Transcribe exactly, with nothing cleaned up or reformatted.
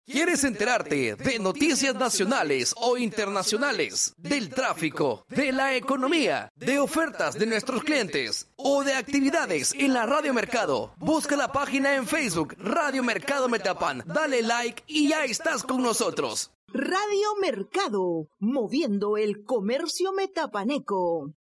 ¿Quieres enterarte de noticias nacionales o internacionales, del tráfico, de la economía, de ofertas de nuestros clientes o de actividades en la Radio Mercado? Busca la página en Facebook Radio Mercado Metapan, dale like y ya estás con nosotros. Radio Mercado, moviendo el comercio metapaneco.